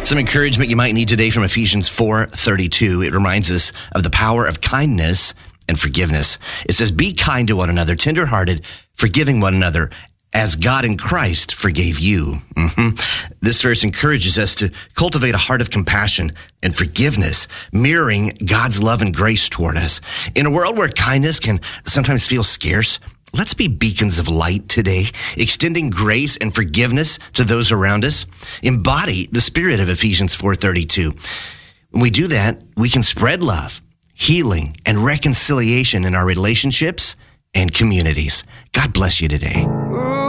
Some encouragement you might need today from Ephesians 4:32. It reminds us of the power of kindness and forgiveness. It says, be kind to one another, tenderhearted, forgiving one another, as God in Christ forgave you. This verse encourages us to cultivate a heart of compassion and forgiveness, mirroring God's love and grace toward us. In a world where kindness can sometimes feel scarce, let's be beacons of light today, extending grace and forgiveness to those around us. Embody the spirit of Ephesians 4:32. When we do that, we can spread love, healing, and reconciliation in our relationships and communities. God bless you today.